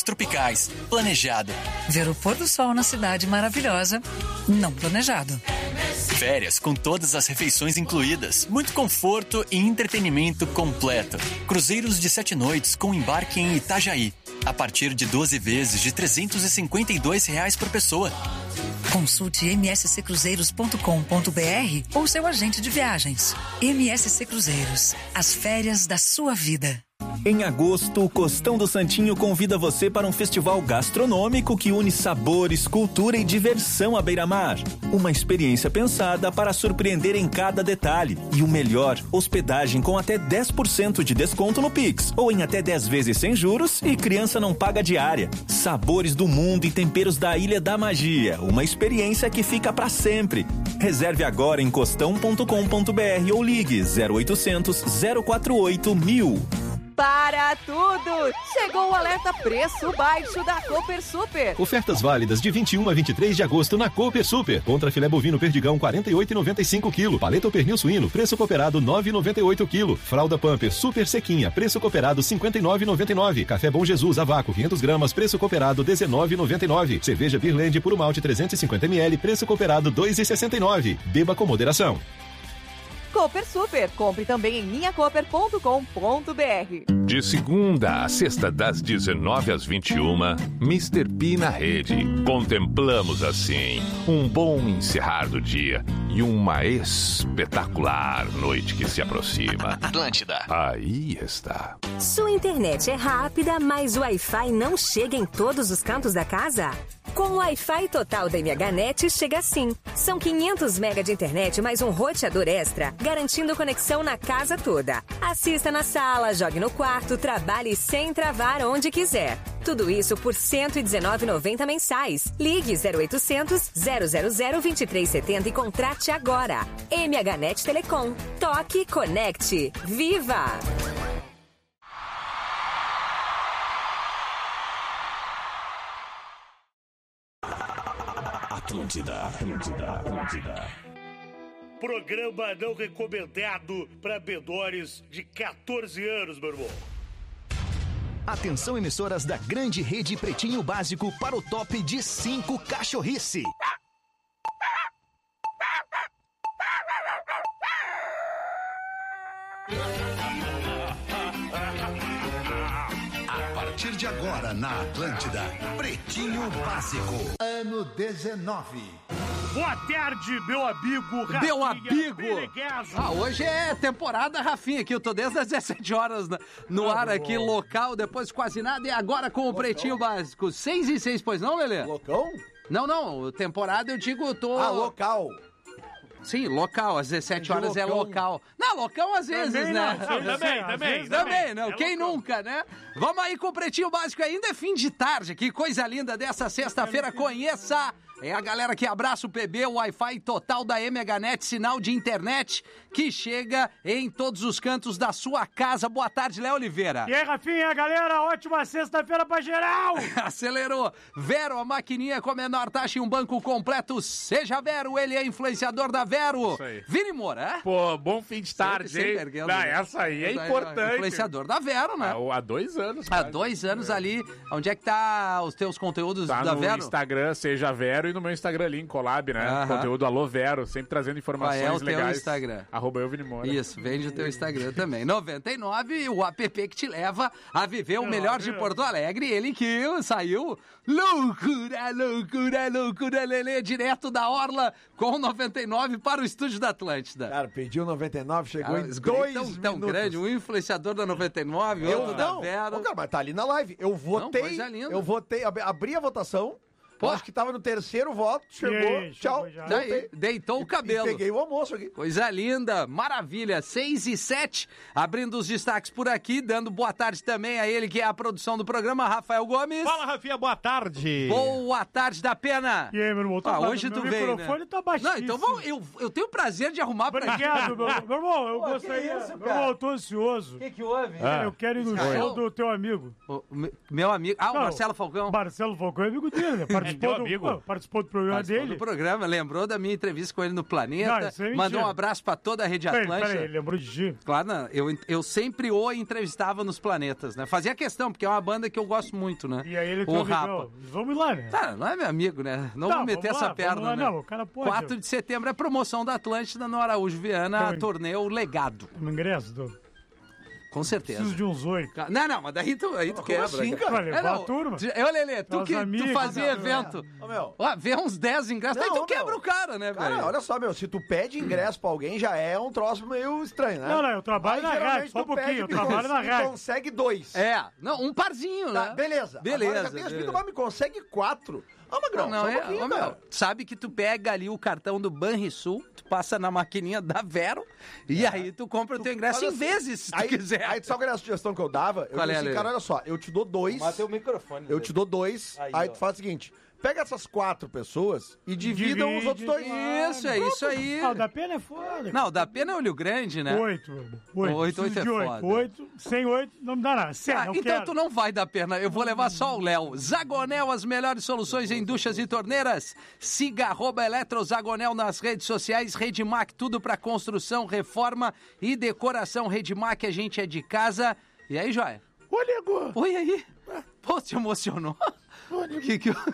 Tropicais, planejado. Ver o pôr do sol na cidade maravilhosa, não planejado. Férias com todas as refeições incluídas, muito conforto e entretenimento completo. Cruzeiros de 7 noites com embarque em Itajaí, a partir de 12 vezes de R$ 352 por pessoa. Consulte msccruzeiros.com.br ou seu agente de viagens. MSC Cruzeiros, as férias da sua vida. Em agosto, o Costão do Santinho convida você para um festival gastronômico que une sabores, cultura e diversão à beira-mar. Uma experiência pensada para surpreender em cada detalhe. E o melhor, hospedagem com até 10% de desconto no Pix, ou em até 10 vezes sem juros e criança não paga diária. Sabores do mundo e temperos da Ilha da Magia. Uma experiência que fica para sempre. Reserve agora em costão.com.br ou ligue 0800 048 1000. Para tudo! Chegou o alerta preço baixo da Cooper Super. Ofertas válidas de 21 a 23 de agosto na Cooper Super. Contra filé bovino perdigão 48,95 kg. Paleta ou pernil suíno, preço cooperado 9,98 kg. Fralda Pampers Super sequinha, preço cooperado 59,99. Café Bom Jesus a vácuo 500 gramas, preço cooperado 19,99. Cerveja Beerland puro malte 350 ml, preço cooperado 2,69. Beba com moderação. Cooper Super. Compre também em linhacooper.com.br. De segunda a sexta, das 19 às 21, Mr. P na rede. Contemplamos assim um bom encerrar do dia e uma espetacular noite que se aproxima. Atlântida. Aí está. Sua internet é rápida, mas o Wi-Fi não chega em todos os cantos da casa? Com o Wi-Fi total da MHNet chega assim. São 500 MB de internet mais um roteador extra, garantindo conexão na casa toda. Assista na sala, jogue no quarto, trabalhe sem travar onde quiser. Tudo isso por R$ 119,90 mensais. Ligue 0800 000 2370 e contrate agora. MHNet Telecom. Toque, conecte. Viva! Atlântida. Programa não recomendado para menores de 14 anos, meu irmão. Atenção, emissoras da grande rede Pretinho Básico para o top de 5 cachorrice. A partir de agora na Atlântida, Pretinho Básico, ano 19. Boa tarde, meu amigo Rafinha. Meu amigo! Peregueso. Hoje é temporada Rafinha aqui, eu tô desde as 17 horas no ar aqui, local, depois quase nada, e agora com o Pretinho Básico. 6:06, pois não, Lelê? Locão? Não, temporada eu digo, eu tô... local. Sim, local, às 17 horas é local. Não, local às vezes, também, né? Também, não. Quem nunca, né? Vamos aí com o Pretinho Básico, ainda é fim de tarde, que coisa linda dessa sexta-feira, conheça... É a galera que abraça o PB, o Wi-Fi total da MHNet, sinal de internet que chega em todos os cantos da sua casa. Boa tarde, Léo Oliveira. E aí, Rafinha, galera, ótima sexta-feira pra geral! Acelerou. Vero, a maquininha com a menor taxa e um banco completo. Seja Vero, ele é influenciador da Vero. Isso aí. Vini Moura. Pô, bom fim de tarde, hein? Essa aí é importante. Influenciador da Vero, né? Há 2 anos. Há 2 anos ali. Onde é que tá os teus conteúdos da Vero? No Instagram, Seja Vero, e no meu Instagram ali, em collab, né? Conteúdo Alô Vero, sempre trazendo informações legais. Qual é o teu Instagram? @euvinimora. Isso, vende o teu Instagram também. 99, o app que te leva a viver o melhor de Porto Alegre. Ele que saiu loucura, Lelê, direto da Orla com 99 para o estúdio da Atlântida. Cara, pediu 99, chegou em 2 minutos. Tão grande, um influenciador da 99, outro da Vero. Cara, mas tá ali na live. Eu votei, abri a votação. Pô, acho que tava no terceiro voto, chegou, tchau, deitou o cabelo. E peguei o almoço aqui. Coisa linda, maravilha, 6:07, abrindo os destaques por aqui, dando boa tarde também a ele, que é a produção do programa, Rafael Gomes. Fala, Rafinha, boa tarde. Boa tarde da Pena. E aí, meu irmão, hoje tu veio, né? O microfone tá baixinho. Não, então eu tenho o prazer de arrumar pra ti. Obrigado, meu irmão, eu gostaria, meu irmão, eu tô ansioso. O que houve? Eu quero ir no show do teu amigo. Meu amigo, o Marcelo Falcão. Marcelo Falcão é amigo dele, né? Participou do programa dele. Do programa, lembrou da minha entrevista com ele no Planeta. Mandou um abraço pra toda a Rede Atlântica. Peraí, lembrou de ti? Claro, não, eu sempre o entrevistava nos Planetas, né? Fazia questão, porque é uma banda que eu gosto muito, né? E aí ele o Rapa. Vamos lá, né? Tá, não é meu amigo, né? Não vou meter essa perna, lá, né? Não, o cara pode. 4 de setembro é promoção da Atlântida no Araújo Viana, torneio Legado. No ingresso, Com certeza. Preciso de uns 8. Não, mas daí tu quebra. Assim, cara? Vai levar a turma. Lelê, tu fazia evento. Vê uns 10 ingressos, aí tu quebra o cara, né, velho? Cara, olha só, se tu pede ingresso pra alguém, já é um troço meio estranho, né? Não, eu trabalho na rádio, só um pouquinho, eu trabalho na rádio. Consegue 2. Não, um parzinho, né? Beleza. Agora, me consegue 4. Magrão, sabe que tu pega ali o cartão do Banrisul, tu passa na maquininha da Vero e aí tu compra o teu ingresso em vezes, se tu quiser. Aí, sabe qual era a sugestão que eu dava? Eu disse assim, cara, olha só, eu te dou 2. Mata o microfone. Eu te dou 2, aí tu faz o seguinte... Pega essas 4 pessoas e dividam os outros 2. Isso, é isso aí. O da Pena é foda. Não, o da Pena é olho grande, né? 8 é foda. 8, sem 8 não me dá nada. Então tu não vai dar Pena, eu vou levar só o Léo. Zagonel, as melhores soluções em duchas e torneiras. Siga @eletrozagonel nas redes sociais. Redmac, tudo pra construção, reforma e decoração. Redmac, a gente é de casa. E aí, Joia? Ô, nego! Oi, aí? Pô, te emocionou? Ô, nego.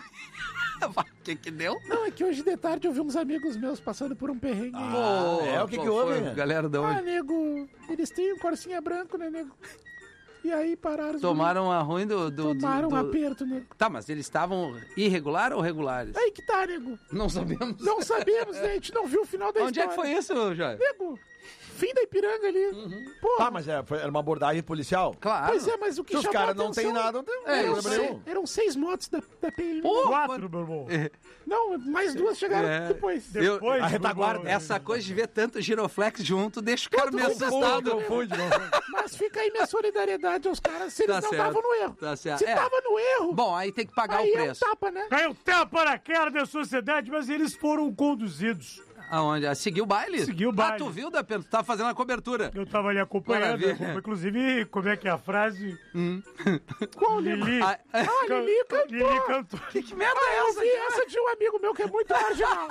Que deu? Não, é que hoje de tarde eu vi uns amigos meus passando por um perrengue. O que houve, né? Galera da onde? Nego, eles têm um Corsinha branco, né, nego? E aí pararam... Tomaram a ruim do... Tomaram um aperto, nego. Tá, mas eles estavam irregular ou regulares? Aí que tá, nego. Não sabemos. Não sabemos, né? A gente não viu o final da Onde história. Onde é que foi isso, Jair? Nego... Fim da Ipiranga ali. Tá, mas era uma abordagem policial? Claro. Pois é, mas o que chamou os caras não tem nada, não tem problema nenhum. Eram 6 motos da PM. 4, meu irmão. Não, mais 2 chegaram depois. A retaguarda. Essa coisa de ver tanto giroflex junto deixa o cara meio assustado. Mas fica aí minha solidariedade aos caras se eles não estavam no erro. Tá certo. Se tava no erro. Bom, aí tem que pagar o preço. É um tapa, né? É um tapa na cara da sociedade, mas eles foram conduzidos. Aonde? Seguiu o baile? Seguiu o baile. Ah, tu viu, Dapeno? Tu tava fazendo a cobertura. Eu tava ali acompanhando. Inclusive, como é que é a frase? Qual, Lili? Lili cantou. Lili cantou. Que merda é essa? Eu vi essa de um amigo meu que é muito marginal.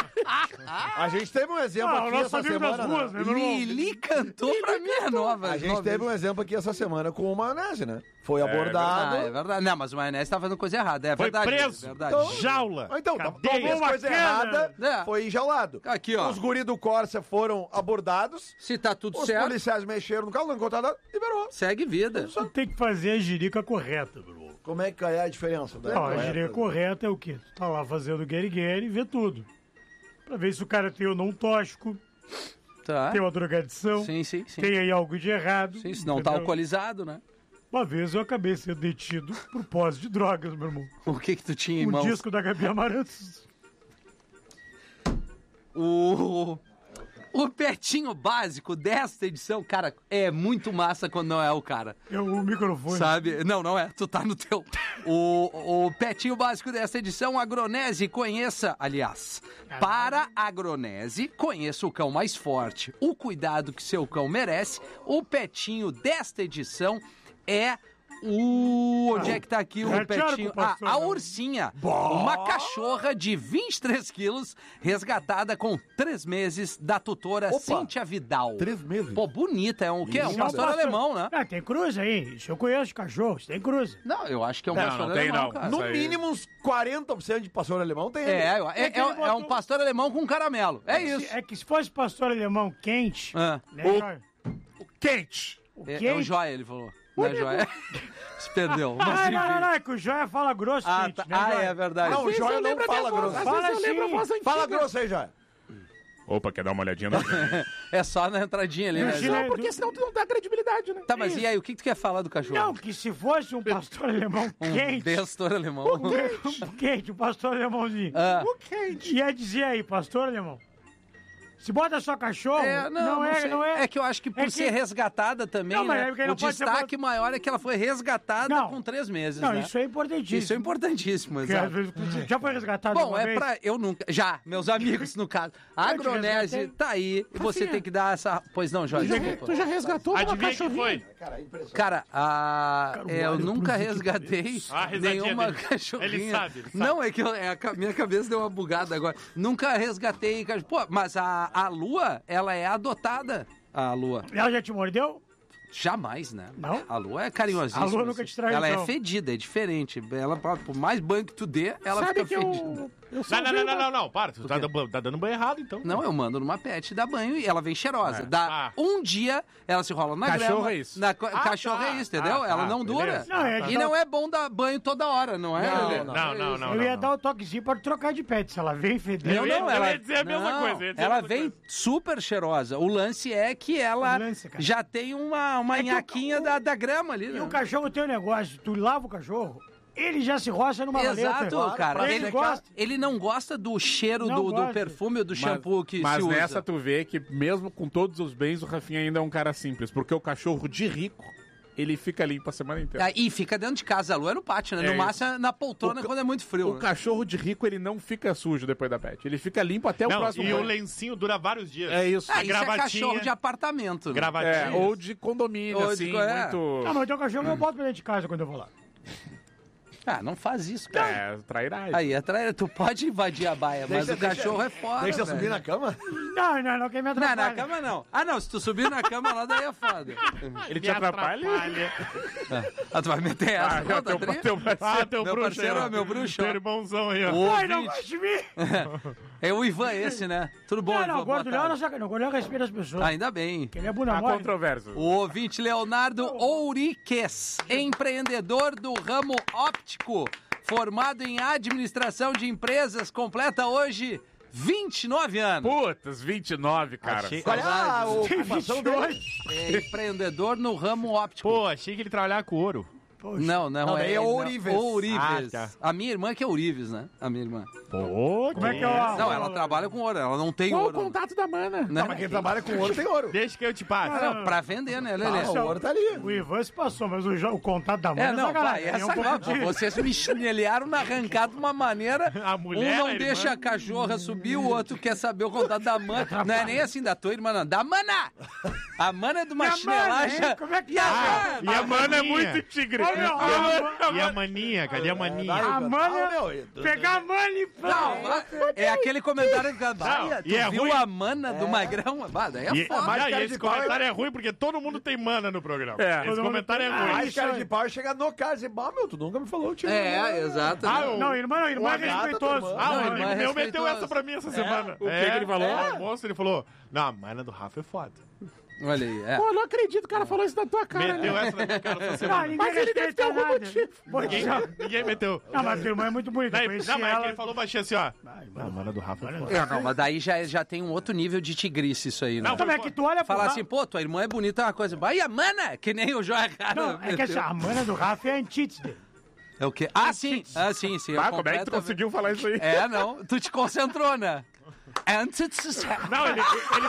A gente teve um exemplo aqui essa semana. Ruas, né, Lili cantou pra mim, é nova. A gente teve um exemplo aqui essa semana com o Maionese, né? Foi abordado. É verdade. Não, mas o Maionese tá fazendo coisa errada. É verdade. Foi preso. É verdade. Então, jaula. Então, tomou coisa errada, foi enjaulado. Aqui, ó. Os guris do Corsa foram abordados. Se tá tudo os certo. Os policiais mexeram no carro, não encontraram nada, liberou. Segue vida. Só tem que fazer a jirica correta, Bruno. Como é que é a diferença? A jirica correta é o quê? Tu tá lá fazendo gueri-gueri e vê tudo. Pra ver se o cara tem ou não um tóxico. Tá. Tem uma drogadição. Sim. Tem aí algo de errado. Sim, se não tá alcoolizado, né? Uma vez eu acabei sendo detido por posse de drogas, meu irmão. O que tu tinha em mãos? O disco da Gabi Amarantos. O Pretinho Básico desta edição, cara, é muito massa quando não é o cara. É o microfone. Sabe? Não é. Tu tá no teu. O Pretinho Básico desta edição, Agronese, conheça, aliás, para Agronese, conheça o cão mais forte. O cuidado que seu cão merece. O Petinho desta edição é... Onde é que tá aqui o Petinho? A Ursinha. Uma cachorra de 23 quilos, resgatada com 3 meses da tutora Cíntia Vidal. 3 meses? Pô, bonita. É um quê? É um pastor alemão, né? Tem cruz aí. Isso eu conheço cachorros. Tem cruz. Não, eu acho que é um pastor alemão, cara. No mínimo uns 40% de pastor alemão tem. É um pastor alemão com caramelo. É isso. É que se fosse pastor alemão quente... Né, o quente. É o Joia, ele falou. Não, Joia. Se perdeu. Não, é que o Joia fala grosso, gente. É verdade. Não, o Joia não fala grosso. Fala grosso aí, Joia. Opa, quer dar uma olhadinha? É só na entradinha ali, né? Não, porque senão tu não dá credibilidade, né? Tá, mas e aí, o que tu quer falar do cachorro? Não, que se fosse um pastor alemão quente... pastor alemão. Quente, um pastor alemãozinho. O quente. Ia dizer aí, pastor alemão. Se bota só cachorro, não é. É que eu acho que por ser resgatada também, não, né? não O destaque maior é que ela foi resgatada com 3 meses, Não, né? isso é importantíssimo. Isso é importantíssimo, exato. Já foi resgatado Bom, uma vez? Eu nunca... Já, meus amigos, no caso. A Agronese tá aí e você tem que dar essa... Pois não, Jorge, desculpa. Tu já resgatou uma cachorrinha? Cara, eu nunca resgatei nenhuma cachorrinha. Ele sabe. Não, é que a minha cabeça deu uma bugada agora. Nunca resgatei cachorro. Pô, mas a Lua, ela é adotada. A Lua. Ela já te mordeu? Jamais, né? Não? A Lua é carinhosíssima. A Lua nunca te traiu, Ela então. é fedida, é diferente. Ela, por mais banho que tu dê, ela fica fedida. Não, para. Tu tá dando banho errado, então. Não, eu mando numa pet dar banho e ela vem cheirosa. Dá um dia, ela se rola na Cachorro grama. é isso. Cachorro é isso, entendeu? Ela não dura. Não, E não é bom dar banho toda hora, não é? Não. Eu ia dar o toquezinho pra trocar de pet, se ela vem fedendo. Ela ia dizer a mesma coisa. Ela vem super cheirosa. O lance é que ela já tem uma nhaquinha da grama ali, né? E o cachorro tem um negócio, tu lava o cachorro, ele já se roça numa maleta. Exato, cara. Ele gosta. Ele não gosta do cheiro do perfume ou do shampoo que mas se usa. nessa tu vê que mesmo com todos os bens, o Rafinha ainda é um cara simples. Porque o cachorro de rico, ele fica limpo a semana inteira. E fica dentro de casa. A Lua é no pátio, né? No máximo na poltrona quando é muito frio. O cachorro de rico, ele não fica sujo depois da pet. Ele fica limpo até o próximo E banho. o lencinho dura vários dias. É isso. Isso é cachorro de apartamento. Né? Gravatinha. Ou de condomínio, assim, muito... Não, mas o teu cachorro eu boto pra dentro de casa quando eu vou lá. Não faz isso, cara. É, trairagem. Aí, é trairagem. Tu pode invadir a baia, mas o cachorro é foda, Deixa eu velho. subir na cama? Não, quem me atrapalha. Não, na cama não. Não, se tu subir na cama lá, daí é foda. Ele te atrapalha? Tu vai meter essa? Teu meu bruxo parceiro aí, é meu bruxo. Teu irmãozão aí, ó. Ai, não gosta de mim. É o Ivan esse, né? Tudo bom, Ivan? Não, o gordo não, o gordo respeira as pessoas. Ainda bem. Ele é bunda Há mole. controvérsia. O ouvinte Leonardo Ouriques, empreendedor do ramo óptico, formado em administração de empresas, completa hoje 29 anos. Putz, 29, cara. Qual é a ocupação dele? É empreendedor no ramo óptico. Pô, achei que ele trabalhava com ouro. Poxa. Não, é Ourives. Ourives. Ah, tá. A minha irmã que é Ourives, né? A minha irmã. Pô, Como é que é o... Não, ela trabalha com ouro, ela não tem Qual o ouro. contato da mana? Né? Mas quem trabalha com ouro tem ouro. Deixa que eu te passo. Não, pra vender, né, Lelê? O ouro tá ali. O Ivan se passou, mas o contato da mãe é Não, vai, sacanagem. vocês me chinelharam na arrancada de uma maneira. A mulher, Um não a irmã. deixa a cachorra subir, o outro quer saber o contato da mana. Não é nem assim da tua irmã, não. Da mana! A mana é de uma chinelagem. Como é que E a tá? E a mana é muito tigre. E a maninha? Cadê a maninha? A mana... Pegar a mana e... É aquele comentário que e é viu ruim. a mana do Magrão? Daí é foda. E esse comentário é ruim porque todo mundo tem mana no programa. É. Esse comentário é ruim. Mais cara de pau e chega no cara e diz, tu nunca me falou, tio. Exato. Não, irmã é respeitoso. O irmã amigo é meu meteu respeitoso. essa pra mim essa semana. O que ele falou? No almoço ele falou, não, a mana do Rafa é foda. Olha aí, Pô, não acredito que o cara falou isso na tua cara, Meteu né? essa na minha cara essa Não, semana. ninguém Mas ele deve ter respeita algum nada. motivo. Ninguém meteu. Não, mas tua irmã é muito bonita. Não, Conheci mas é que ela... ele falou baixinho assim, ó. A mana do Rafa é foda. Não, mas daí já tem um outro nível de tigrice isso aí, né? Não, Como é que tu olha pro Falar Rafa... assim, pô, tua irmã é bonita, é uma coisa. Vai, a mana, que nem o João Cara. Não, é que assim, a mana do Rafa é a antítese dele. É o quê? Ah, sim. Sim. Ah, como é que tu conseguiu falar isso aí? Não. Tu te concentrou, né? Não, ele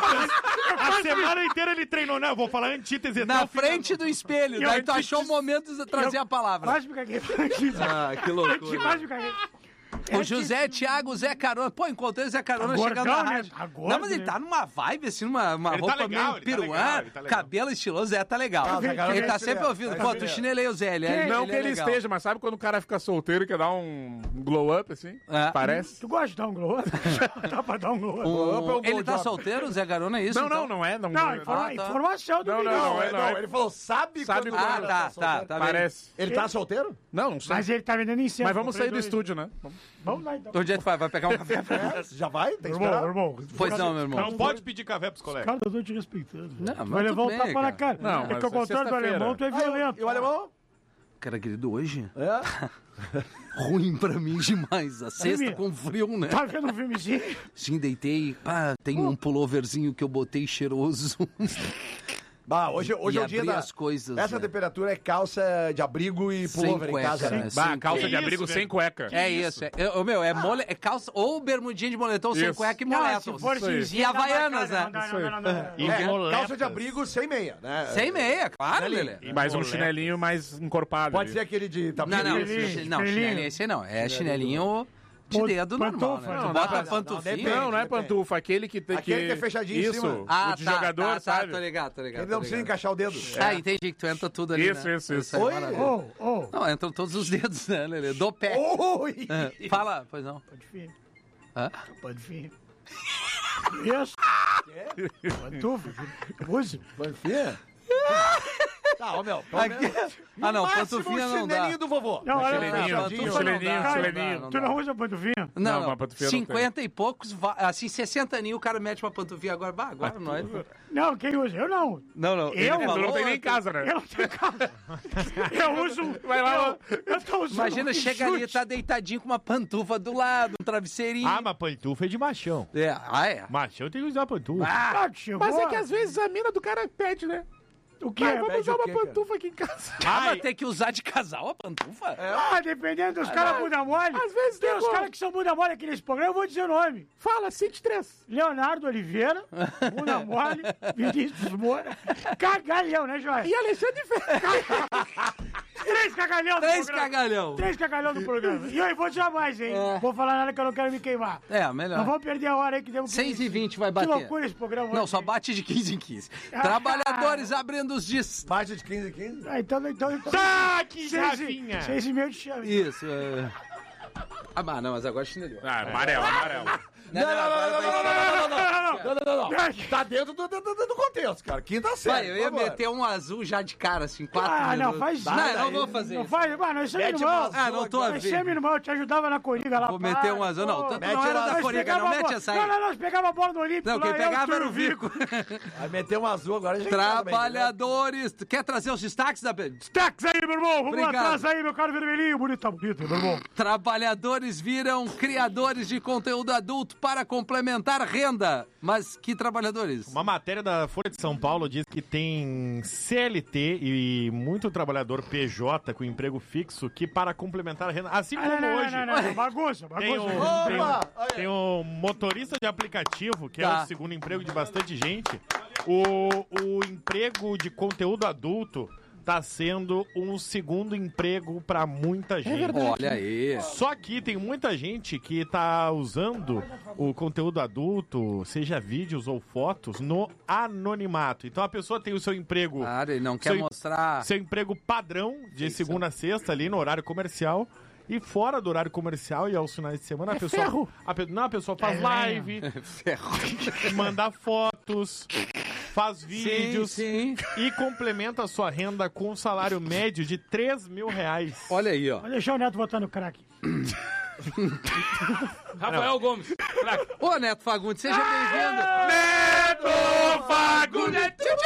a semana inteira ele treinou. Não, eu vou falar antítese. Na frente do espelho. Daí tu achou o momento de trazer a palavra. Quase me caguei. Que loucura. Quase me caguei. O José Thiago, Zé Carona. Pô, encontrei o Zé Carona chegando na rádio. Agora, Não, mas ele tá numa vibe, assim, uma Ele roupa tá legal, meio ele tá peruã, legal, ele tá legal. cabelo estiloso. Zé tá legal. Ele tá sempre ouvindo. Pô, tu chinelei o Zé. Não que é ele legal. esteja, mas sabe quando o cara fica solteiro e quer dar um glow up, assim? Parece. Tu gosta de dar um glow up? Dá pra dar um glow up. Ele tá solteiro, o Zé Carona, é isso? Não é. Não, Informação do não, Ele falou, sabe quando quando tá. Parece. Ele tá solteiro? Não sei. Mas ele tá vendendo incenso. Mas vamos sair do estúdio, né? Vamos lá, então. Onde é que vai pegar um café pra nós? Já vai? Tem que esperar. Irmão. Pois não, meu irmão. Não pode pedir café pros colegas. Cara, eu tô te respeitando. Não, mas Vai levar tudo um bem, tapa na cara. cara. Não, É mas que ao é contrário do sexta-feira. alemão, tu é violento. E o alemão? Cara, querido, hoje? É. Ruim pra mim demais. A sexta com frio, né? Tá vendo um filmezinho? Sim, deitei. Pá, tem um pulloverzinho que eu botei cheiroso. Bah, hoje é o dia da... as coisas, Essa temperatura é calça de abrigo e pullover em casa, né? Calça de abrigo sem cueca. É isso. É calça ou bermudinha de moletom sem cueca e moletom. E havaianas, né? Calça de abrigo sem meia, né? Sem meia, claro, Lelê. E mais um chinelinho mais encorpado. Pode ser aquele de tapete. Não, chinelinho esse não. É chinelinho... de dedo normal, né? Tu bota a pantufinha. Não é pantufa. Aquele que tem que é fechadinho em cima. O de jogador, sabe? Tô ligado. Ele não precisa encaixar o dedo. Entendi que tu entra tudo ali, Isso. Oi? Não, entram todos os dedos, né, Lelê? Do pé. Oi! Fala, pois não. Pode vir. Hã? Pode vir. Isso. Pantufa. Use. Pode vir? Tá, ô meu. Não, pantufinha não dá. Chinelinho do vovô. Não, olha chinelinho. Tu não usa pantufinha? Não, 50 e poucos, assim, 60 aninhos, o cara mete uma pantufinha agora. Agora nós. Não, quem usa? Eu não. Não. Eu não tenho nem em casa, né? Eu não tenho casa. Eu uso... Vai lá. Eu tô usando. Imagina, chega ali, tá deitadinho com uma pantufa do lado, um travesseirinho. Mas pantufa é de machão. É. Machão tem que usar pantufa. Mas é que às vezes a mina do cara pede, né? O quê? Vamos usar uma pantufa aqui em casa. Mas tem que usar de casal a pantufa? Dependendo dos caras bunda mole. Às vezes tem os caras que são bunda mole aqui nesse programa, eu vou dizer o nome. Fala, cite 3. Leonardo Oliveira, bunda mole, Vinícius Moura, Cagalhão, né, Joia? E Alexandre Ferreira. 3 cagalhão do programa. 3 cagalhão. 3 cagalhão do programa. E eu vou dizer mais, hein? Vou falar nada que eu não quero me queimar. Melhor. Não vamos perder a hora aí que deu 6h20 vai bater. Que loucura esse programa. Não, só bate de 15 em 15. Trabalhadores abrindo os dias. Bate de 15 em 15? Então... Saque, Rafinha! 6h30 de chave. Isso, não, mas agora chinelinho. Amarelo. Não. Tá dentro do contexto, cara. Quinta série. Eu ia meter um azul já de cara, assim, 4 minutos. Não, faz isso. Não, não vou fazer isso. Não faz, mano, isso é irmão. Não tô a ver. Isso é irmão, eu te ajudava na Coriga lá. Vou meter um azul, não. Tanto não era da Coriga, não mete essa aí. Não, nós pegava a bola do Olímpico. Não, quem pegava era o Vico. Vai meter um azul agora. Trabalhadores. Quer trazer os destaques da... Destaques aí, meu irmão. Vamos atrás aí, meu cara vermelhinho. Bonito, meu irmão. Trabalhadores viram criadores de conteúdo adulto para complementar renda. Mas que trabalhadores? Uma matéria da Folha de São Paulo diz que tem CLT e muito trabalhador PJ com emprego fixo que para complementar a renda, assim como hoje. Não, bagunça. Tem um motorista de aplicativo, que é o segundo emprego de bastante gente. O emprego de conteúdo adulto tá sendo um segundo emprego pra muita gente. Olha aí. Só que tem muita gente que tá usando o conteúdo adulto, seja vídeos ou fotos, no anonimato. Então a pessoa tem o seu emprego... ele não quer mostrar... Seu emprego padrão, de segunda a sexta, ali no horário comercial. E fora do horário comercial e aos finais de semana, a pessoa faz live, manda fotos, faz vídeos e complementa a sua renda com um salário médio de R$3.000. Olha aí, ó. Vou deixar o Neto botar no crack. Rafael Gomes. Ô, Neto Fagundes, seja bem-vindo. Neto Fagundes.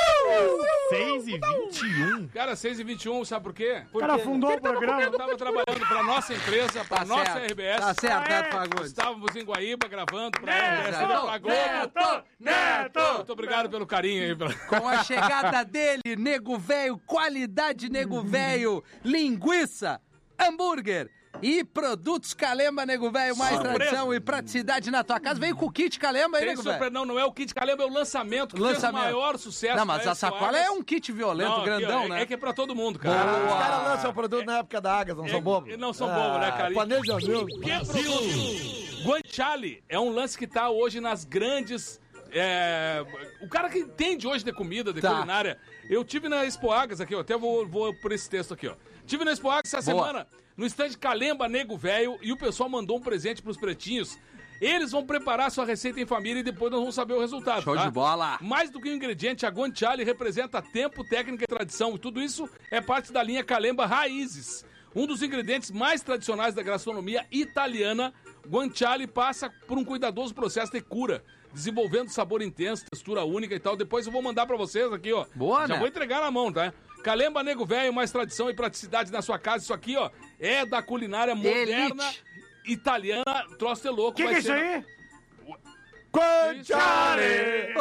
6h21. Cara, 6h21, sabe por quê? Porque o cara fundou o programa. Eu tava trabalhando pra nossa empresa, pra nossa RBS. Tá certo, Neto Fagundes. Estávamos em Guaíba gravando pra RBS. Neto! Muito obrigado pelo carinho aí. Com a chegada dele, nego velho, qualidade nego velho, linguiça, hambúrguer e produtos Calemba, nego velho, mais tradição e praticidade na tua casa. Veio com o kit Calemba aí, nego velho. Não é o kit Calemba, é o lançamento, que fez o maior sucesso. Não, mas a sacola é um kit violento, grandão, né? É que é pra todo mundo, cara. Os caras lançam o produto na época da Águia, não são bobos? Não são bobos, né, cara? Planejamento. Guanciale é um lance que tá hoje nas grandes... o cara que entende hoje de comida, de culinária. Eu tive na Expo Águias aqui, ó, até vou por esse texto aqui, ó. Tive na Expo Águias essa semana, no estande Calemba Nego Velho, e o pessoal mandou um presente pros pretinhos. Eles vão preparar sua receita em família e depois nós vamos saber o resultado. Show de bola! Mais do que um ingrediente, a Guanciale representa tempo, técnica e tradição. E tudo isso é parte da linha Calemba Raízes. Um dos ingredientes mais tradicionais da gastronomia italiana, Guanciale passa por um cuidadoso processo de cura, desenvolvendo sabor intenso, textura única e tal. Depois eu vou mandar pra vocês aqui, ó. Boa, já né? vou entregar na mão, tá? Calemba Nego Velho, mais tradição e praticidade na sua casa. Isso aqui, ó, é da culinária moderna, italiana. Troço de louco. Que é isso aí? Guanciale!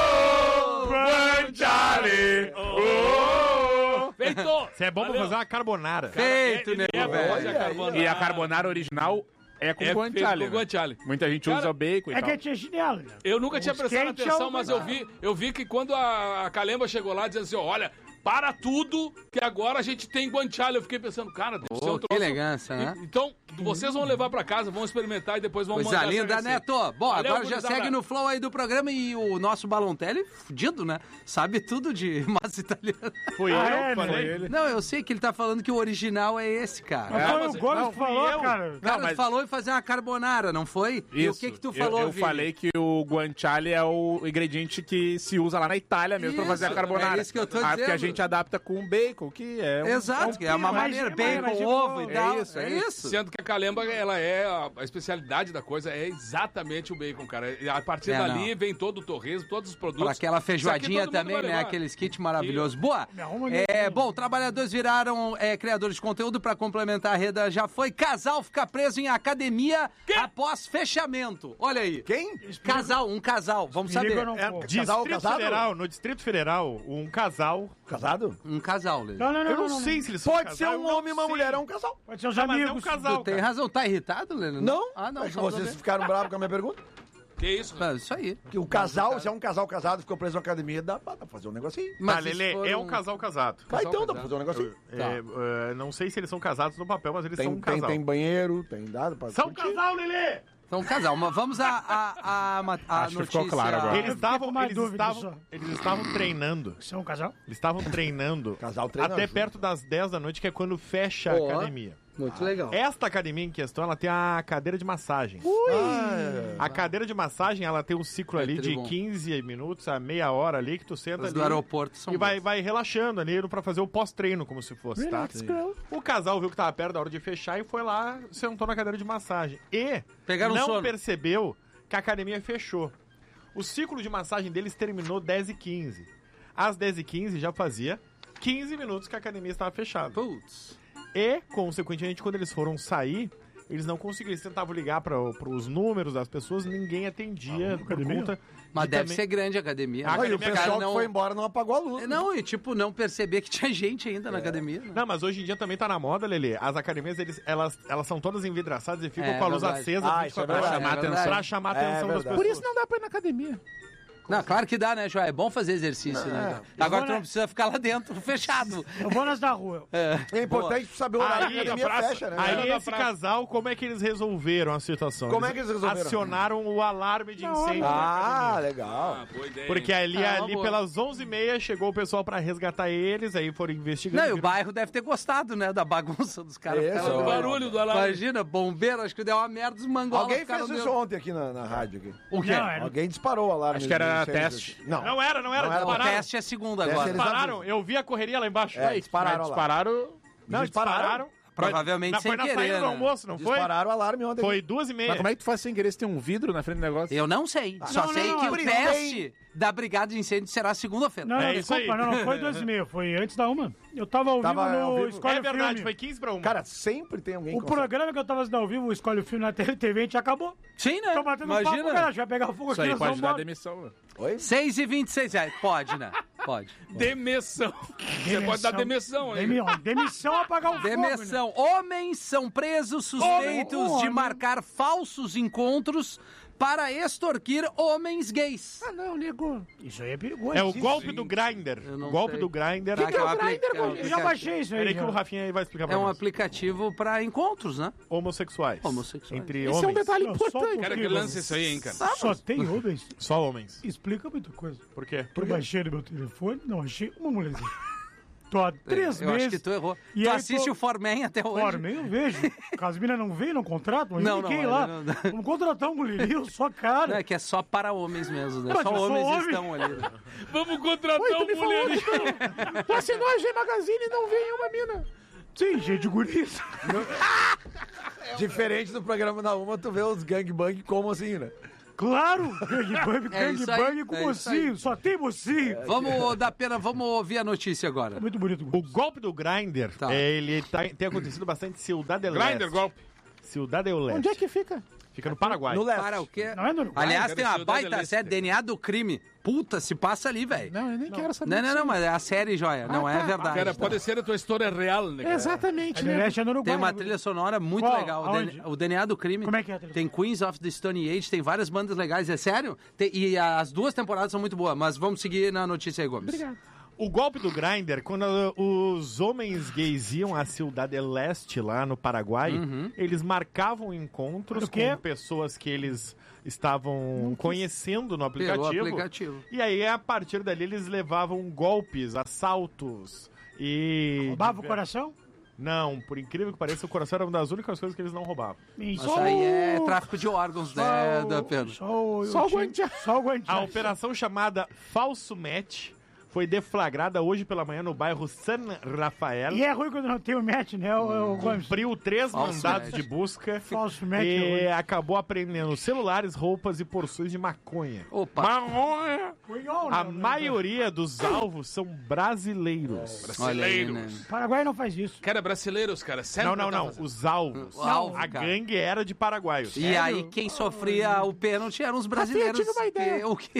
Guanciale! Feito! Isso é bom pra fazer uma carbonara. Feito, né, velho? E a carbonara original é com guanciale. Muita gente usa o bacon e tal. É que tinha chinelo. Eu nunca tinha prestado atenção, mas eu vi que quando a Calemba chegou lá, dizendo assim, olha... Para tudo, que agora a gente tem guanciale. Eu fiquei pensando, cara, deve ser um troço. Que elegância, né? Então, vocês vão levar pra casa, vão experimentar e depois vão mandar. Coisa linda, Neto. Bom, Valeu, agora já segue no flow aí do programa e o nosso Balontelli, fudido, né? Sabe tudo de massa italiana. Foi eu que falei ele. Não, eu sei que ele tá falando que o original é esse, cara. Mas foi o Gomes que falou, cara. O cara falou em fazer uma carbonara, não foi? Isso. E o que tu falou, Eu falei que o guanciale é o ingrediente que se usa lá na Itália mesmo pra fazer a carbonara. É isso que eu tô dizendo. Porque a gente adapta com bacon, que é Exato, que é uma maneira, bacon, ovo e tal. É isso. Sendo que a Calemba, ela é a especialidade da coisa, é exatamente o bacon, cara. A partir dali vem todo o torresmo, todos os produtos. Para aquela feijoadinha também, né? Aqueles kits maravilhosos. Boa! Bom, trabalhadores viraram criadores de conteúdo para complementar a rede. Já foi. Casal fica preso em academia após fechamento. Olha aí. Quem? Um casal. Vamos saber. No Distrito Federal, um casal... Casado? Um casal, Lelê. Eu não sei se eles são Pode ser um homem e uma mulher, é um casal. Pode ser os amigos. É um casal, Tem razão. Tá irritado, Lelê? Não? Ah, não. É que vocês ficaram bravos com a minha pergunta? Que isso? Isso aí. Que o casal, se é um casal casado, ficou preso na academia, dá pra fazer um negocinho. Mas, Lelê, é um casal casado. Então dá pra fazer um negocinho. Não sei se eles são casados no papel, mas eles são um casal. Tem banheiro, tem dado pra... São casal, Lelê! São um casal. Mas vamos à Acho notícia. que ficou claro agora. Eles estavam treinando. São um casal? Eles estavam treinando. Casal treinando. Até perto das 10 da noite, que é quando fecha a academia. Muito legal. Esta academia em questão, ela tem a cadeira de massagem. A cadeira de massagem, ela tem um ciclo ali de 15 minutos a meia hora ali, que tu senta ali. Do aeroporto são e vai relaxando ali pra fazer o pós-treino, como se fosse, tá? O casal viu que tava perto da hora de fechar e foi lá, sentou na cadeira de massagem. E não percebeu que a academia fechou. O ciclo de massagem deles terminou 10h15. Às 10h15 já fazia 15 minutos que a academia estava fechada. Putz. E, consequentemente, quando eles foram sair, eles não conseguiram. Eles tentavam ligar para os números das pessoas, ninguém atendia por conta. Mas deve ser grande a academia. E o pessoal que foi embora não apagou a luz. Não, e não perceber que tinha gente ainda na academia. Né? Não, mas hoje em dia também tá na moda, Lelê. As academias, elas são todas envidraçadas e ficam com a luz acesa pra chamar a atenção das pessoas. Por isso não dá pra ir na academia. Não, claro que dá, né, João? É bom fazer exercício, né? Agora tu não precisa ficar lá dentro, fechado. Eu vou nas da rua. É importante saber o horário que a academia fecha, né? Aí esse casal, como é que eles resolveram a situação? Como é que eles resolveram? Acionaram o alarme de incêndio. Legal. Boa ideia. Porque ali pelas 11h30 chegou o pessoal pra resgatar eles, aí foram investigando. Não, e o bairro deve ter gostado, né, da bagunça dos caras. O barulho do alarme. Imagina, bombeiro, acho que deu uma merda, os mangolas. Alguém fez isso ontem aqui na rádio. Aqui. O quê? Alguém disparou o alarme. Acho que era teste. Não era. O teste é segunda agora. Dispararam, eu vi a correria lá embaixo. Dispararam. Não, dispararam. Provavelmente sem querer, saída do almoço, não foi? Dispararam o alarme ontem. Foi 2h30. Mas como é que tu faz sem querer se tem um vidro na frente do negócio? Eu não sei. Só sei que o teste da Brigada de Incêndio será segunda-feira. Não, desculpa, não foi 2h30, foi antes da 1. Eu tava ao vivo no Escolhe o Filme. É verdade, foi 15:01. Cara, sempre tem alguém O programa que eu tava fazendo ao vivo, o Escolhe o Filme na TV, a gente acabou. Sim, né? Tô batendo Imagina. papo, cara, já vai pegar fogo Isso aqui. aí pode dar demissão, né? Oi? 6h26, pode, né? Pode. Demissão. Você pode dar demissão aí. Demissão apagar o fogo. Demissão. Homens são presos suspeitos de marcar falsos encontros para extorquir homens gays. Ah, não, nego. Isso aí é perigoso. É o golpe do Grindr. O golpe do Grindr. O que é o Grindr, Eu já baixei isso aí. Peraí que o Rafinha vai explicar pra nós. É um aplicativo para encontros, né? Homossexuais. Entre Esse é um detalhe importante. Cara, que lance isso aí, hein, cara? Só tem homens? Só homens. Explica muita coisa. Por quê? Eu baixei no meu telefone, não achei uma mulherzinha. Tô há 3 meses. Eu acho que tu errou. E tu aí assiste o Formen até hoje. Formen eu vejo. As minas não veem, não contratam. Não, ninguém não, lá. não. Vamos contratar um mulherio, só cara. Não, é que é só para homens mesmo, né? Mas Só eu sou homens homem. estão ali. Né? Vamos contratar um mulher. Tu assinou a G Magazine e não veio uma mina. Sim, gente de guriça. Diferente do programa da Uma, tu vê os gangbang como assim, né? Claro! Gangbang com mocinho, só tem mocinho. Vamos dar pena, vamos ouvir a notícia agora. Muito bonito. O golpe do Grindr, ele tem acontecido bastante em Ciudad del Este. Grindr, golpe. Ciudad del Este. Onde é que fica? Fica no Paraguai. No leste. Para o quê? Não é no Uruguai. Aliás, tem uma Ciudad baita del Este. série, DNA do Crime. Puta, se passa ali, velho. Não, eu nem quero saber. Não, mas é a série, Joia. Não é tá. verdade. Cara, pode ser a tua história real, né? Cara? Exatamente, No né? leste é no Uruguai. Tem uma trilha sonora muito Qual? legal. Aonde? O DNA do Crime. Como é que é a trilha Tem Queens of the Stone Age, tem várias bandas legais. É sério? E as 2 temporadas são muito boas. Mas vamos seguir na notícia aí, Gomes. Obrigado. O golpe do Grindr, quando os homens gays iam à Ciudad del Este, lá no Paraguai, eles marcavam encontros com pessoas que eles estavam conhecendo no aplicativo. E aí, a partir dali, eles levavam golpes, assaltos e... Roubava o coração? Não, por incrível que pareça, o coração era uma das únicas coisas que eles não roubavam. Mas aí é tráfico de órgãos, né, da pena. Só o guanteado. A operação chamada Falso Match foi deflagrada hoje pela manhã no bairro San Rafael. E é ruim quando não tem o match, né? Cumpriu 3 mandados de busca. Falso match. E acabou apreendendo celulares, roupas e porções de maconha. Opa! Maconha! A maioria dos alvos são brasileiros. Brasileiros. Olha aí, né? Paraguai não faz isso. Cara, brasileiros, cara. Sempre Não. Os alvos. A gangue era de paraguaios. E aí, quem sofria o pênalti eram os brasileiros. Eu tive uma ideia. O quê?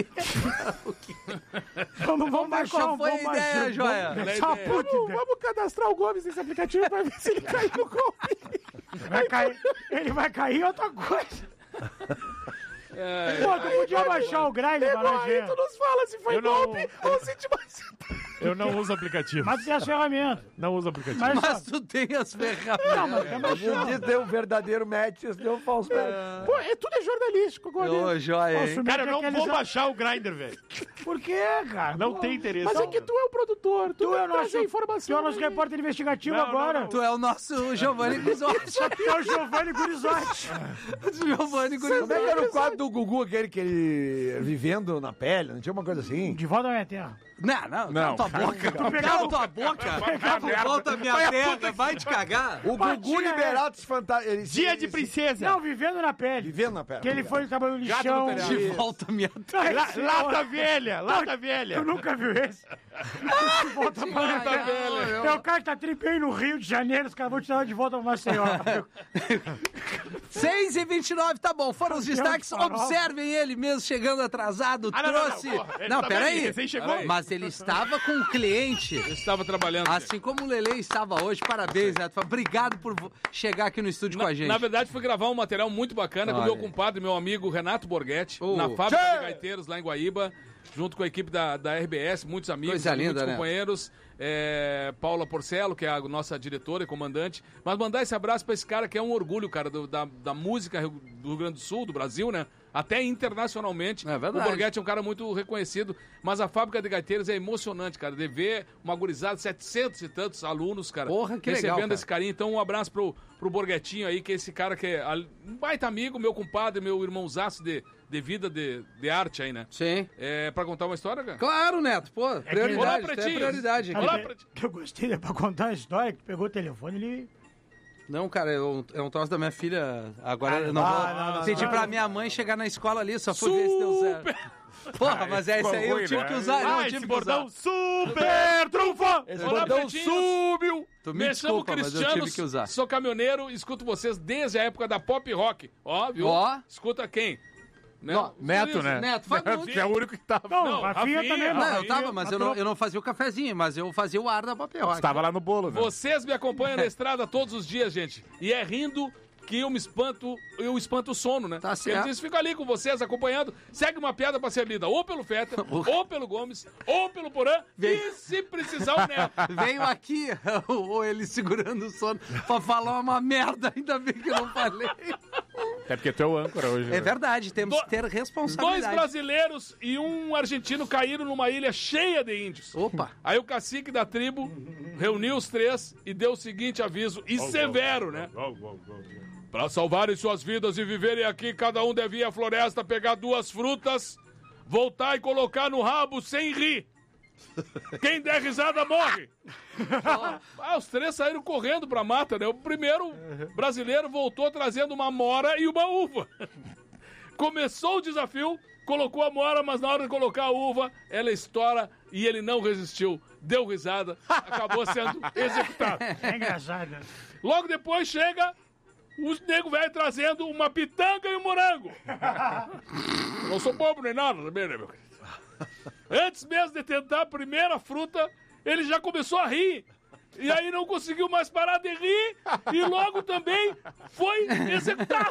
Vamos baixar foi a ideia, Joia? Vamos cadastrar o Gomes nesse aplicativo pra ver se ele cai no golpe. Ele vai cair outra coisa. Pô, tu podia baixar o Grindr pra nós ver. Tu nos fala se foi golpe ou se te... Eu não uso aplicativo. Mas tem as ferramentas. Não uso aplicativo. Mas tu tem as ferramentas. Não, mas tem mais chance. Deu um verdadeiro match, deu um falso match. Pô, tudo é jornalístico, Gomes. Ô, Joia, hein? Cara, eu não vou baixar o Grindr, velho. Por quê, cara? Não tem interesse. Mas é que tu é o produtor, tu é é o nosso informação. Tu é o nosso repórter investigativo agora. Tu é o nosso Giovanni Gurizotti. Tu é o Giovanni Gurizotti. Giovanni Gurizotti. Como é que era o quadro do Gugu, aquele que ele vivendo na pele? Não tinha uma coisa assim? De volta à minha terra. Não. Cala tua boca. Cala tua boca. Volta a minha terra. Vai te cagar. O Gugu Liberatos Fantásticos. Dia de princesa. Não, vivendo na pele. Vivendo na pele. Que ele foi trabalhando no lixão. De volta a minha terra. Lata velha. Eu nunca vi esse. De volta pra minha terra. É o cara que tá tripei no Rio de Janeiro, os caras vão te dar de volta pra Maceió. 6h29, tá bom. Foram os destaques. Observem ele mesmo chegando atrasado. Trouxe. Não, peraí. Mas ele estava com um cliente. Eu estava trabalhando. Assim como o Lelê estava hoje. Parabéns, Neto. Obrigado por chegar aqui no estúdio com a gente. Na verdade, fui gravar um material muito bacana com o meu compadre, meu amigo Renato Borghetti, na fábrica de gaiteiros lá em Guaíba, junto com a equipe da RBS, muitos amigos, Coisa linda, muitos né? companheiros. Paula Porcelo, que é a nossa diretora e comandante. Mas mandar esse abraço pra esse cara que é um orgulho, cara, da música do Rio Grande do Sul, do Brasil, né? Até internacionalmente. É verdade. O Borghetti é um cara muito reconhecido, mas a fábrica de gaiteiros é emocionante, cara, de ver uma gurizada, 700 e tantos alunos, cara, Porra, que recebendo legal, cara. esse carinho. Então, um abraço pro Borghetinho aí, que é esse cara que é um baita amigo, meu compadre, meu irmãozaço de vida, de arte aí, né? Sim. Pra contar uma história, cara? Claro, Neto. Pô, prioridade. Olá, É pretinhos. prioridade. Olá, pretinhos. Eu gostei, pra contar a história, que tu pegou o telefone e ele... Não, cara, é um troço da minha filha. Agora eu não vou pedir pra minha mãe chegar na escola ali, só fui ver se deu zero. Porra, mas esse aí eu tive que usar. Não, eu tive que usar. Super trunfo! Esse Olá, bordão pretinhos. subiu! Tu me desculpa, mas eu tive que usar. Sou caminhoneiro, escuto vocês desde a época da pop rock. Ó, viu? Ó. Escuta quem? Né? Neto, né? Neto, faz muito. Que é o único que tava. Não, Rafinha também não. Não, eu tava, mas eu não fazia o cafezinho, mas eu fazia o ar da papel. Você tava lá no bolo, né? Vocês me acompanham na estrada todos os dias, gente. E é rindo que eu espanto o sono, né? Tá certo. Eles ficam ali com vocês, acompanhando. Segue uma piada pra ser lida ou pelo Fetter, ou pelo Gomes, ou pelo Porã, e se precisar o Neto. Veio aqui, ou ele segurando o sono, pra falar uma merda, ainda bem que eu não falei. É porque tu é o âncora hoje. É verdade, temos que ter responsabilidade. 2 brasileiros e um argentino caíram numa ilha cheia de índios. Opa. Aí o cacique da tribo reuniu os 3 e deu o seguinte aviso, e severo, né? Para salvarem suas vidas e viverem aqui, cada um devia ir à floresta pegar 2 frutas, voltar e colocar no rabo sem rir. Quem der risada morre. Os 3 saíram correndo pra mata, né? O primeiro brasileiro voltou trazendo uma mora e uma uva. Começou o desafio, colocou a mora, mas na hora de colocar a uva, ela estoura e ele não resistiu. Deu risada, acabou sendo executado. É engraçado. Logo depois chega os nego velho trazendo uma pitanga e um morango. Não sou bobo nem nada também, né, meu querido? Antes mesmo de tentar a primeira fruta, ele já começou a rir. E aí não conseguiu mais parar de rir e logo também foi executado.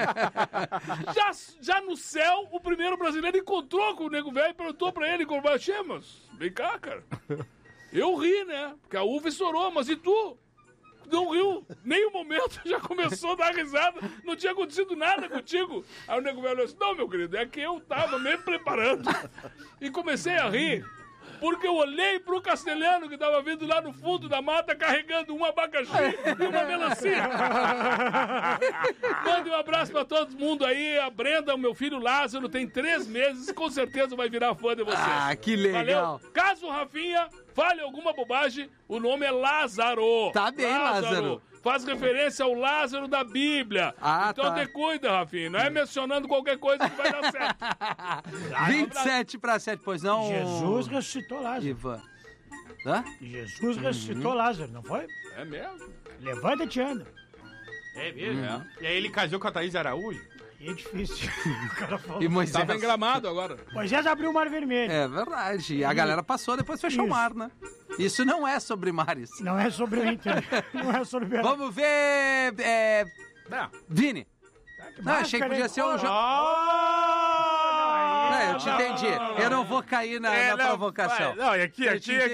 Já no céu, o primeiro brasileiro encontrou com o nego velho e perguntou pra ele, mas vem cá, cara. Eu ri, né? Porque a uva estourou, mas e tu? Não riu, nem um momento, já começou a dar risada, não tinha acontecido nada contigo. Aí o nego velho disse, não, meu querido, é que eu tava me preparando. E comecei a rir, porque eu olhei pro castelhano que tava vindo lá no fundo da mata carregando um abacaxi e uma melancia. Mande um abraço pra todo mundo aí. A Brenda, o meu filho Lázaro, tem 3 meses, com certeza vai virar fã de vocês. Ah, que legal. Valeu. Caso o Rafinha fale alguma bobagem, o nome é Lázaro. Tá bem, Lázaro. Faz referência ao Lázaro da Bíblia. Então te cuida, Rafinha. Não é mencionando qualquer coisa que vai dar certo. 27-7, pois não? Jesus ressuscitou Lázaro. Ivan. Hã? Jesus ressuscitou Lázaro, não foi? É mesmo. Levanta-te e anda. É mesmo? E aí ele casou com a Thaís Araújo? E é difícil. O cara falou. E Moisés... Tava em Gramado agora. Moisés abriu o Mar Vermelho. É verdade. E a galera passou, depois fechou o mar, né? Isso não é sobre mares. Não é sobre o Inter. Não é sobre o Vamos ver... Vini. Não, achei que podia ser um jogo... Não, eu te entendi. Eu não vou cair na provocação. Não, e aqui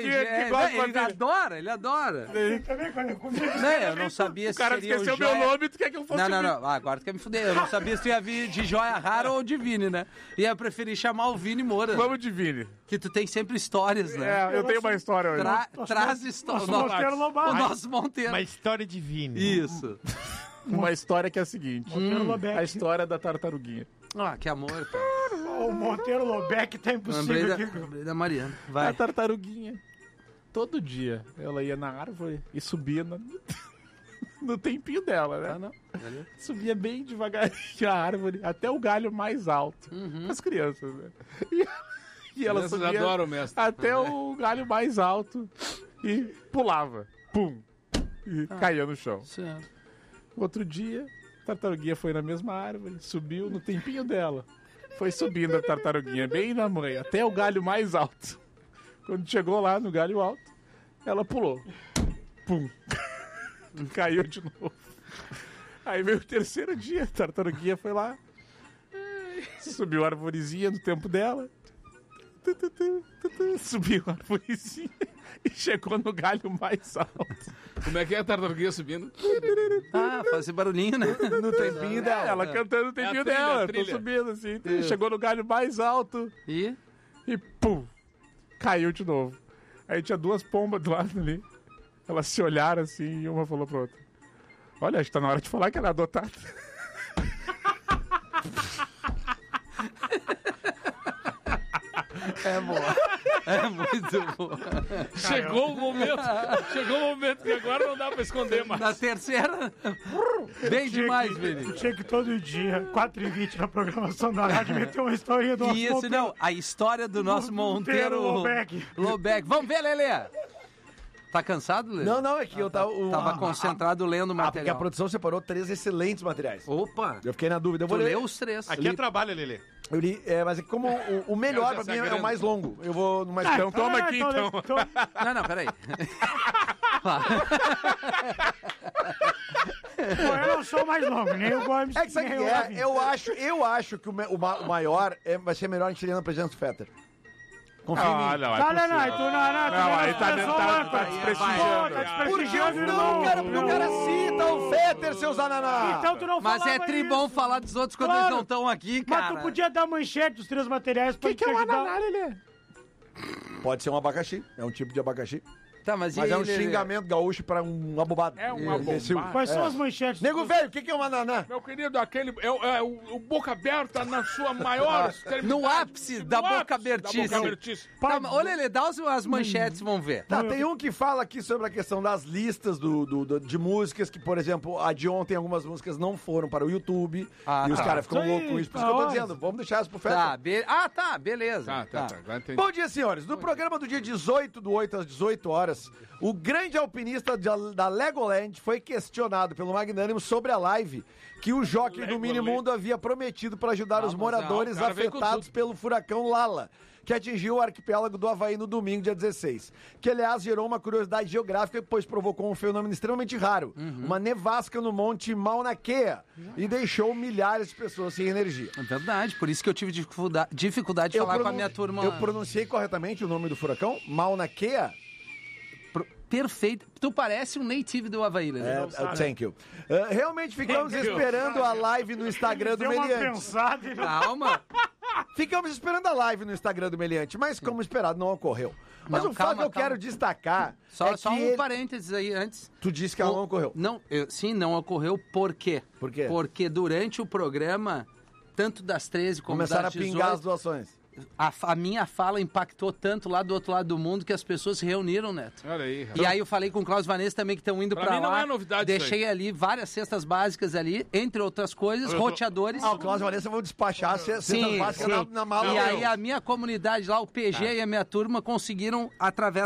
ele adora. Não, eu não sabia se seria o cara esqueceu meu nome, tu quer que eu fosse... Não, agora tu quer me fuder. Eu não sabia se tu ia vir de Joia Rara ou de Vini, né? E eu preferi chamar o Vini Moura. Vamos de Vini. Que tu tem sempre histórias, né? Eu tenho uma história hoje. Traz história. O nosso Monteiro. Uma história de Vini. Isso. Uma história que é a seguinte. A história da tartaruguinha. Ah, que amor, cara. O Monteiro Lobeck tá impossível. Lembrei da Mariana. Vai. A tartaruguinha. Todo dia ela ia na árvore e subia no tempinho dela, né? Não. Subia bem devagarinho a árvore até o galho mais alto. As crianças, né? E ela subia adoram, mestre. Até o galho mais alto e pulava. Pum! E caía no chão. Certo. Outro dia, a tartaruguinha foi na mesma árvore, subiu no tempinho dela. Foi subindo a tartaruguinha bem na manha, até o galho mais alto. Quando chegou lá no galho alto, ela pulou. Pum! Caiu de novo. Aí veio o terceiro dia, a tartaruguinha foi lá, subiu a arvorezinha no tempo dela, subiu a arvorezinha e chegou no galho mais alto. Como é que é a tartaruguinha subindo? Fazer barulhinho, né? No tempinho dela. Ela cantando no tempinho dela. Tô subindo assim. Chegou no galho mais alto. E pum! Caiu de novo. Aí tinha 2 pombas do lado ali. Elas se olharam assim e uma falou pra outra: olha, acho que tá na hora de falar que ela é adotada. É boa. É muito boa. Chegou o momento que agora não dá pra esconder mais. Na terceira, bem demais, Vini. Tinha que todo dia, 4h20 na programação da rádio, meter uma historinha do nosso Isso, Monteiro. não, a história do nosso Monteiro Lobeck. Vamos ver, Lelê. Tá cansado, Lelê? Não, é que eu tava concentrado lendo o material. Porque a produção separou 3 excelentes materiais. Opa! Eu fiquei na dúvida. Eu vou ler os 3. Aqui é trabalho, Lelê. Eu li, mas é que como o melhor pra mim é o mais longo. Eu vou no mais... Então toma aqui, então. Não, peraí. Pô, eu não sou mais longo, nem o Gomes. É que sabe o que é? Eu acho que o maior vai ser melhor a gente lendo a presença do Fetter. Confia em mim. Não, aí tá desprestigiando. Porque o cara cita o Fetter, seus ananá. Então tu não fala. Mas é tribom falar dos outros quando eles não estão aqui, cara. Mas tu podia dar manchete dos 3 materiais pra que é um ananá, Lelê? Pode ser um abacaxi. É um tipo de abacaxi. Tá, mas é um xingamento gaúcho pra um abobado. É um abobado. Quais são as manchetes? Nego velho, o que é um ananá? Meu querido, aquele é o boca aberta na sua maior... No ápice da boca abertice. Tá, olha, Lelê, dá as manchetes, vamos ver. Tá, tem um que fala aqui sobre a questão das listas de músicas, que, por exemplo, a de ontem algumas músicas não foram para o YouTube, e os caras ficam loucos com isso. Por isso que eu tô dizendo, vamos deixar isso pro Fetter. Tá, beleza. Tá. Bom dia, senhores. No programa do dia 18 do 8 às 18 horas, horas, o grande alpinista da Legoland foi questionado pelo Magnânimo sobre a live que o Jockey do Minimundo havia prometido para ajudar os moradores afetados pelo furacão Lala, que atingiu o arquipélago do Havaí no domingo, dia 16. Que, aliás, gerou uma curiosidade geográfica, pois provocou um fenômeno extremamente raro. Uma nevasca no Monte Mauna Kea. E deixou milhares de pessoas sem energia. É verdade, por isso que eu tive dificuldade de falar com a minha turma. Eu pronunciei corretamente o nome do furacão? Mauna Kea? Perfeito. Tu parece um native do Havaí, né? Thank you. Realmente ficamos esperando a live no Instagram do Meliante. Calma. Ficamos esperando a live no Instagram do Meliante, mas como esperado, não ocorreu. Mas o fato que eu quero destacar só um parênteses aí antes. Tu disse que ela não ocorreu. Não, sim, não ocorreu. Por quê? Por quê? Porque durante o programa, tanto das 13 como começaram das 18... Começaram a pingar as doações. A minha fala impactou tanto lá do outro lado do mundo que as pessoas se reuniram, Neto. Olha aí. E aí eu falei com o Klaus Vanessa também que estão indo pra lá. Não é novidade. Deixei ali várias cestas básicas ali, entre outras coisas, roteadores. O Klaus Vanessa vão despachar cestas básicas na mala. E aí a minha comunidade lá, o PG e a minha turma conseguiram, através